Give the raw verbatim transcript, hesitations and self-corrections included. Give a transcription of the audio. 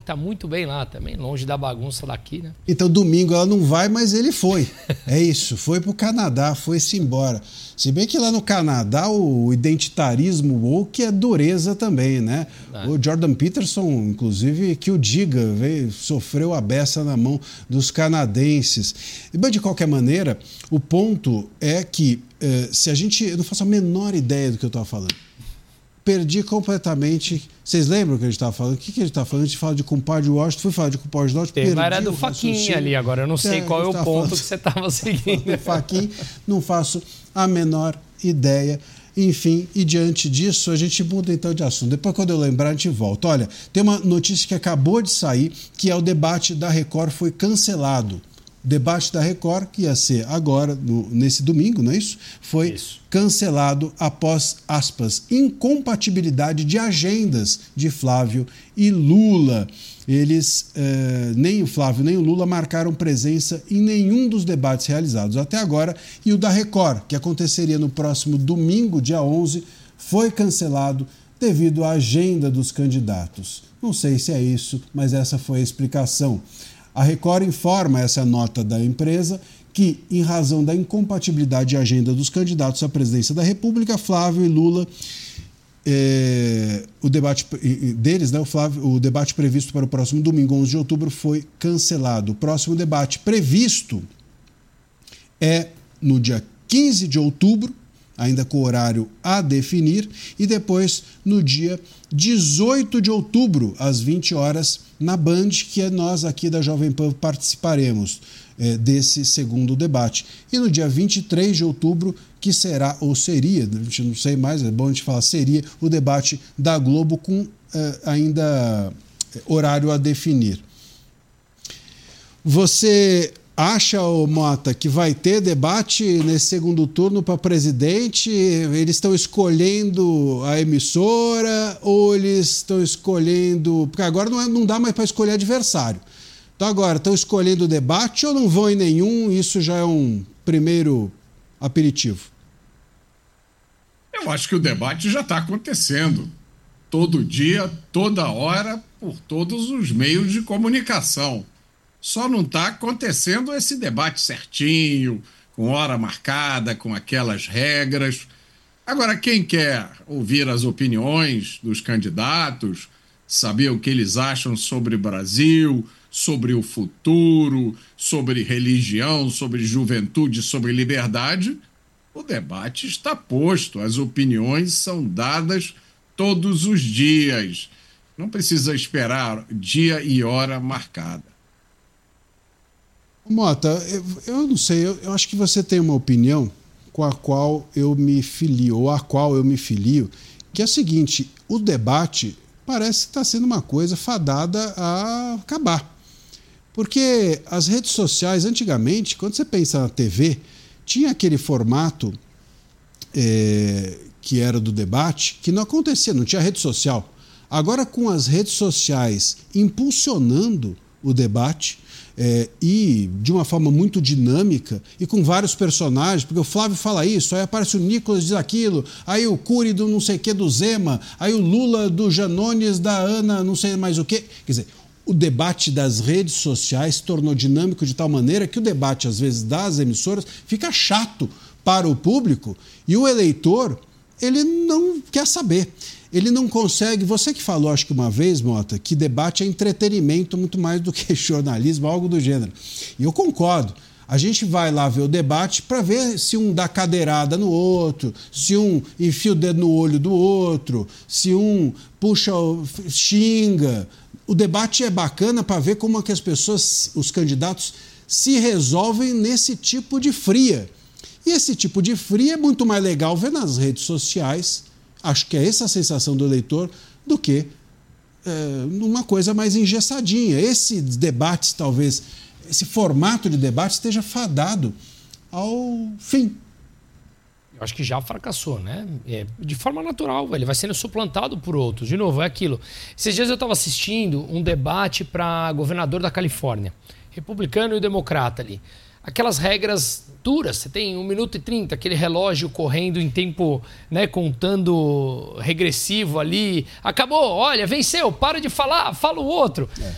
está muito bem lá também, longe da bagunça daqui, né? Então, domingo ela não vai, mas ele foi. É isso, foi para o Canadá, foi-se embora. Se bem que lá no Canadá o identitarismo woke é dureza também, né? É. O Jordan Peterson, inclusive, que o diga, veio, sofreu a beça na mão dos canadenses. Mas, de qualquer maneira, o ponto é que, eh, se a gente... Eu não faço a menor ideia do que eu estava falando. Perdi completamente. Vocês lembram o que a gente estava falando? O que, que a gente estava falando? A gente fala de compadre Washington, fui falar de compadre Washington, perdi era do Faquinha ali, agora eu não sei é, qual é o ponto falando, que você estava seguindo. Do Faquinha, não faço a menor ideia. Enfim, e diante disso, a gente muda então de assunto. Depois, quando eu lembrar, a gente volta. Olha, tem uma notícia que acabou de sair, que é o debate da Record foi cancelado. O debate da Record, que ia ser agora, no, nesse domingo, não é isso? Foi isso. Cancelado após, aspas, incompatibilidade de agendas de Flávio e Lula. Eles, eh, nem o Flávio nem o Lula marcaram presença em nenhum dos debates realizados até agora. E o da Record, que aconteceria no próximo domingo, dia onze, foi cancelado devido à agenda dos candidatos. Não sei se é isso, mas essa foi a explicação. A Record informa, essa nota da empresa, que, em razão da incompatibilidade de agenda dos candidatos à presidência da República, Flávio e Lula, eh, o debate deles, né, o, Flávio, o debate previsto para o próximo domingo, onze de outubro, foi cancelado. O próximo debate previsto é no dia quinze de outubro, ainda com horário a definir, e depois no dia dezoito de outubro, às vinte horas, na Band, que é nós aqui da Jovem Pan participaremos é, desse segundo debate. E no dia vinte e três de outubro, que será, ou seria, a gente não sei mais, é bom a gente falar, seria o debate da Globo com é, ainda horário a definir. Você acha, ô Mota, que vai ter debate nesse segundo turno para presidente? Eles estão escolhendo a emissora ou eles estão escolhendo... Porque agora não, é, não dá mais para escolher adversário. Então agora, estão escolhendo o debate ou não vão em nenhum? Isso já é um primeiro aperitivo. Eu acho que o debate já está acontecendo. Todo dia, toda hora, por todos os meios de comunicação. Só não está acontecendo esse debate certinho, com hora marcada, com aquelas regras. Agora, quem quer ouvir as opiniões dos candidatos, saber o que eles acham sobre o Brasil, sobre o futuro, sobre religião, sobre juventude, sobre liberdade, o debate está posto. As opiniões são dadas todos os dias. Não precisa esperar dia e hora marcada. Mota, eu, eu não sei, eu, eu acho que você tem uma opinião com a qual eu me filio, ou a qual eu me filio, que é a seguinte: o debate parece que está sendo uma coisa fadada a acabar. Porque as redes sociais, antigamente, quando você pensa na T V, tinha aquele formato é, que era do debate, que não acontecia, não tinha rede social. Agora, com as redes sociais impulsionando o debate, É, e de uma forma muito dinâmica e com vários personagens, porque o Flávio fala isso, aí aparece o Nicolas diz aquilo, aí o Cury do não sei o que do Zema, aí o Lula do Janones, da Ana não sei mais o que. Quer dizer, o debate das redes sociais se tornou dinâmico de tal maneira que o debate, às vezes, das emissoras fica chato para o público e o eleitor, ele não quer saber. Ele não consegue... Você que falou, acho que uma vez, Mota, que debate é entretenimento muito mais do que jornalismo, algo do gênero. E eu concordo. A gente vai lá ver o debate para ver se um dá cadeirada no outro, se um enfia o dedo no olho do outro, se um puxa, xinga. O debate é bacana para ver como é que as pessoas, os candidatos, se resolvem nesse tipo de fria. E esse tipo de fria é muito mais legal ver nas redes sociais. Acho que é essa a sensação do eleitor, do que é, numa coisa mais engessadinha. Esses debates, talvez, esse formato de debate esteja fadado ao fim. Eu acho que já fracassou, né? É, de forma natural, ele vai sendo suplantado por outros. De novo, é aquilo. Esses dias eu estava assistindo um debate para governador da Califórnia, republicano e democrata ali. Aquelas regras duras, você tem um minuto e trinta, aquele relógio correndo em tempo, né, contando regressivo ali. Acabou, olha, venceu, para de falar, fala o outro. É.